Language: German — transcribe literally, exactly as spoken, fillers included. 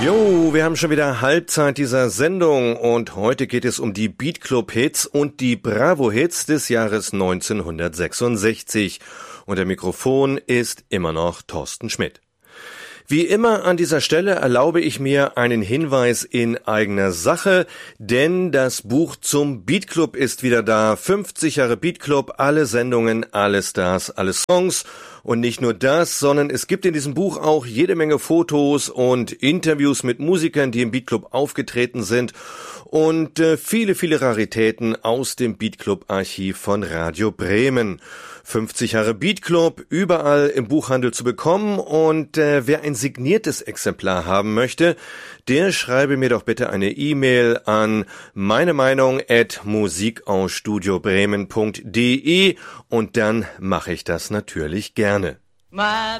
Jo, wir haben schon wieder Halbzeit dieser Sendung und heute geht es um die Beat Club Hits und die Bravo Hits des Jahres neunzehnhundertsechsundsechzig. Und der Mikrofon ist immer noch Thorsten Schmidt. Wie immer an dieser Stelle erlaube ich mir einen Hinweis in eigener Sache, denn das Buch zum Beat Club ist wieder da. fünfzig Jahre Beat Club, alle Sendungen, alle Stars, alle Songs. Und nicht nur das, sondern es gibt in diesem Buch auch jede Menge Fotos und Interviews mit Musikern, die im Beat Club aufgetreten sind und äh, viele, viele Raritäten aus dem Beat Club Archiv von Radio Bremen. fünfzig Jahre Beat Club, überall im Buchhandel zu bekommen und äh, wer ein signiertes Exemplar haben möchte, der schreibe mir doch bitte eine E-Mail an meine Meinung at musikausstudiobremen punkt de und dann mache ich das natürlich gerne. My